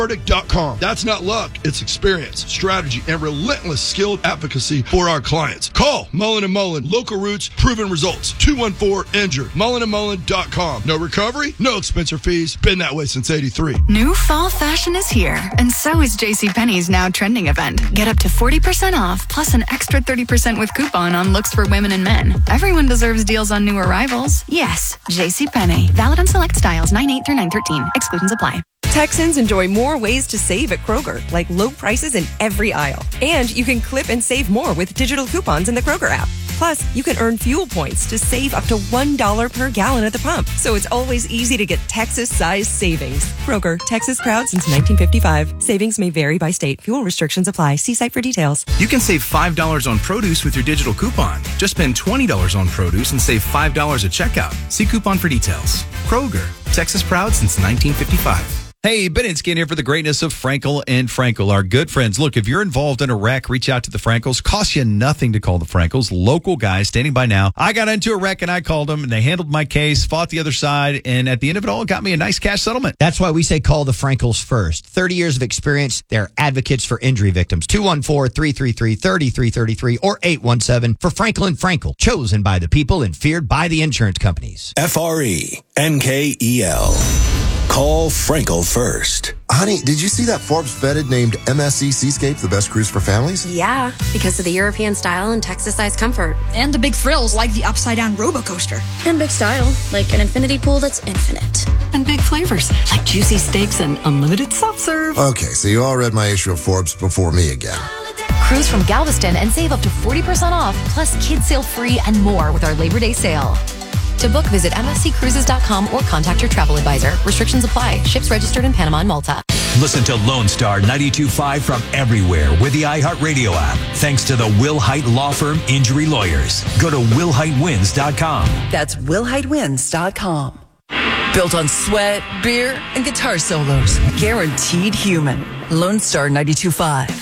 Verdict.com. That's not luck. It's experience, strategy, and relentless skilled advocacy for our clients. Call Mullen & Mullen. Local roots, proven results. 214-INJURED. MullenandMullen.com. No recovery, no expense or fees. Been that way since 83. New fall fashion is here, and so is JCPenney's now trending event. Get up to 40% off, plus an extra 30% with coupon on looks for women and men. Everyone deserves deals on new arrivals. Yes, JCPenney. Valid on select styles 9/8 through 9/13. Exclusions apply. Texans enjoy more ways to save at Kroger, like low prices in every aisle. And you can clip and save more with digital coupons in the Kroger app. Plus, you can earn fuel points to save up to $1 per gallon at the pump. So it's always easy to get Texas-sized savings. Kroger, Texas proud since 1955. Savings may vary by state. Fuel restrictions apply. See site for details. You can save $5 on produce with your digital coupon. Just spend $20 on produce and save $5 at checkout. See coupon for details. Kroger, Texas proud since 1955. Hey, Ben and Skin here for the greatness of Frankel and Frankel, our good friends. Look, if you're involved in a wreck, reach out to the Frankels. Costs you nothing to call the Frankels. Local guys standing by now. I got into a wreck and I called them and they handled my case, fought the other side, and at the end of it all, got me a nice cash settlement. That's why we say call the Frankels first. 30 years of experience. They're advocates for injury victims. 214-333-3333 or 817 for Frankel and Frankel. Chosen by the people and feared by the insurance companies. FRENKEL. Call Frankel first. Honey, did you see that Forbes vetted named MSC Seascape the best cruise for families? Yeah, because of the European style and Texas-sized comfort. And the big thrills like the upside-down roller coaster. And big style, like an infinity pool that's infinite. And big flavors, like juicy steaks and unlimited soft serve. Okay, so you all read my issue of Forbes before me again. Cruise from Galveston and save up to 40% off, plus kids sail free and more with our Labor Day sale. To book, visit msccruises.com or contact your travel advisor. Restrictions apply. Ships registered in Panama and Malta. Listen to Lone Star 92.5 from everywhere with the iHeartRadio app. Thanks to the Will Hite Law Firm Injury Lawyers. Go to willhitewins.com. That's willhitewins.com. Built on sweat, beer, and guitar solos. Guaranteed human. Lone Star 92.5.